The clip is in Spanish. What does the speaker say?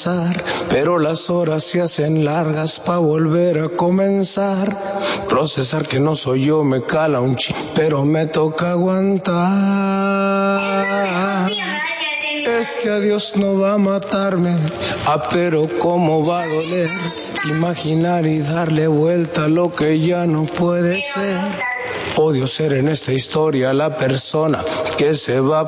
pasar, pero las horas se hacen largas pa' volver a comenzar. Procesar que no soy yo me cala un pero me toca aguantar. Este adiós no va a matarme, pero cómo va a doler. Imaginar y darle vuelta a lo que ya no puede ser. Odio ser en esta historia la persona que se va